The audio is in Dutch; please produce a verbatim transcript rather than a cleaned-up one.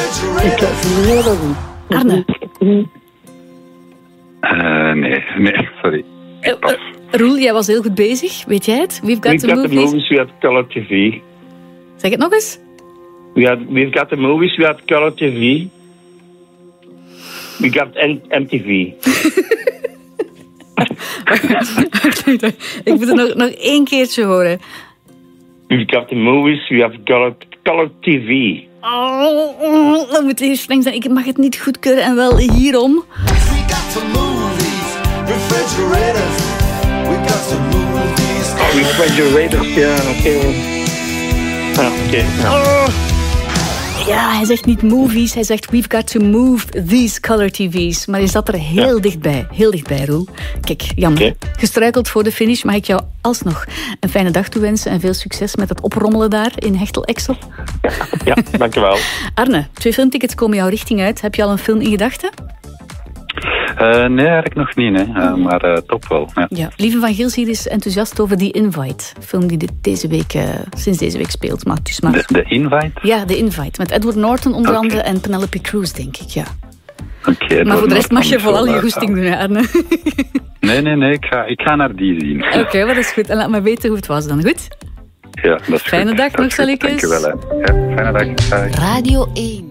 Ik heb dat niet. Arne? Uh, nee, nee, sorry. Uh, uh, Roel, jij was heel goed bezig. Weet jij het? We've got We've the got movies. the movies, we have color T V. Zeg het nog eens. We have, we've got the movies, we have color T V. We got M T V. Ik moet het nog, nog één keertje horen. We've got the movies, we have color, color T V. Oh, dan moet eerst streng zijn. Ik mag het niet goedkeuren en wel hierom. We got the movies, refrigerators. We got the movies. Oh, refrigerators, ja, oké. Okay. Ja, oké. Okay, ja. Oh. Ja, hij zegt niet movies, hij zegt we've got to move these color T V's. Maar je zat er heel ja. dichtbij, heel dichtbij, Roel. Kijk, jammer. Okay. Gestruikeld voor de finish. Mag ik jou alsnog een fijne dag toewensen en veel succes met het oprommelen daar in Hechtel-Exel? Ja, ja, dankjewel. Arne, twee filmtickets komen jouw richting uit. Heb je al een film in gedachten? Uh, nee, eigenlijk nog niet, hè. Uh, maar uh, top wel. Ja. Ja. Lieve van Gils hier is enthousiast over The Invite. Een film die dit deze week, uh, sinds deze week speelt. Maar het is maar... De, de Invite? Ja, The Invite. Met Edward Norton onder okay. andere en Penelope Cruz, denk ik, ja. Okay, maar voor de rest mag je vooral je goesting doen, Arne. Nee, nee, nee. Ik ga, ik ga naar die zien. Oké, okay, wat is goed. En laat me weten hoe het was dan, goed? Ja, dat is Fijne goed. dag nog, Salikes. Dank je wel, hè. Ja, fijne dag. Bye. Radio één.